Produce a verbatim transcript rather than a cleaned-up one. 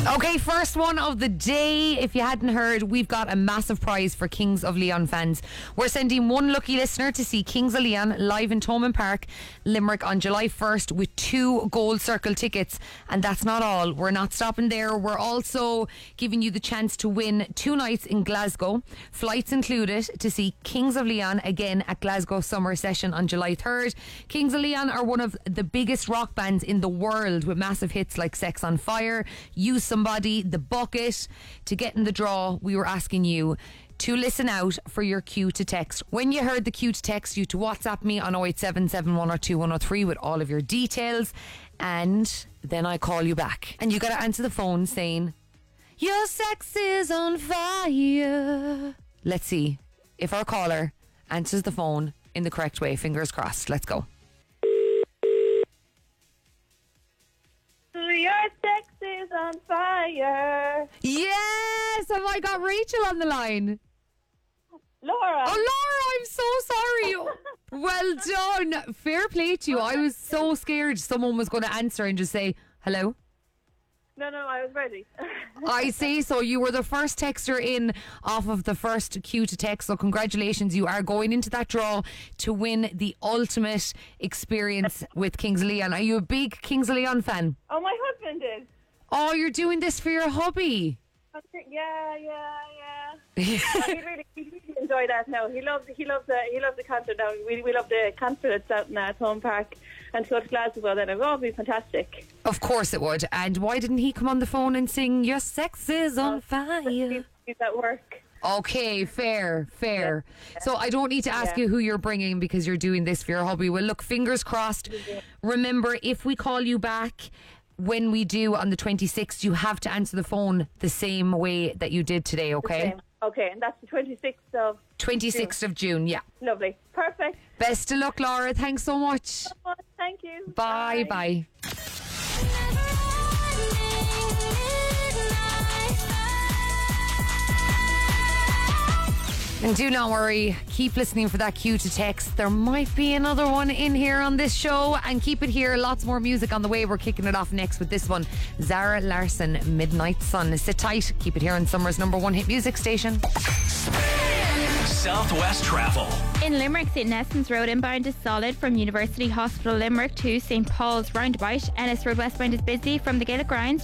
Okay, first one of the day. If you hadn't heard, we've got a massive prize for Kings of Leon fans. We're sending one lucky listener to see Kings of Leon live in Thomond Park, Limerick on July first with two Gold Circle tickets. And that's not all. We're not stopping there. We're also giving you the chance to win two nights in Glasgow, flights included, to see Kings of Leon again at Glasgow Summer Session on July third. Kings of Leon are one of the biggest rock bands in the world with massive hits like Sex on Fire, You Somebody, The Bucket. To get in the draw, we were asking you to listen out for your cue to text. When you heard the cue to text, you to WhatsApp me on oh eight seven seven, one oh two, one oh three with all of your details, and then I call you back. And you got to answer the phone saying, "Your sex is on fire." Let's see if our caller answers the phone in the correct way. Fingers crossed. Let's go. Your sex is on fire. Yes! Have I got Rachel on the line? Laura. Oh, Laura, I'm so sorry. Well done. Fair play to you. I was so scared someone was going to answer and just say, hello. No, no, I was ready. I say so. You were the first texter in off of the first cue to text, so congratulations. You are going into that draw to win the ultimate experience with Kings of Leon. Are you a big Kings of Leon fan? Oh, my husband is. Oh, you're doing this for your hubby. Yeah, yeah, yeah. Oh, he really, he really enjoyed that. Now he loves, he loves the, he loves the concert. Now we, we love the concerts out in uh, Thomond Park, and to go to Glasgow. Then it would all be fantastic. Of course it would. And why didn't he come on the phone and sing "Your sex is on oh, fire"? He's, he's at work. Okay, fair, fair. Yeah. So I don't need to ask yeah. you who you're bringing because you're doing this for your hubby. Well, look, fingers crossed. Yeah. Remember, if we call you back when we do on the twenty-sixth, you have to answer the phone the same way that you did today, okay? Okay, and that's the twenty-sixth of twenty-sixth June. of June, yeah. Lovely. Perfect. Best of luck, Laura. Thanks so much. Thank you. Bye, bye. And do not worry, keep listening for that cue to text. There might be another one in here on this show, and keep it here. Lots more music on the way. We're kicking it off next with this one, Zara Larsson, Midnight Sun. Sit tight, keep it here on Summer's number one hit music station. Southwest Travel. In Limerick, Saint Nestons Road inbound is solid from University Hospital Limerick to Saint Paul's Roundabout. Ennis Road westbound is busy from the Gaelic Grounds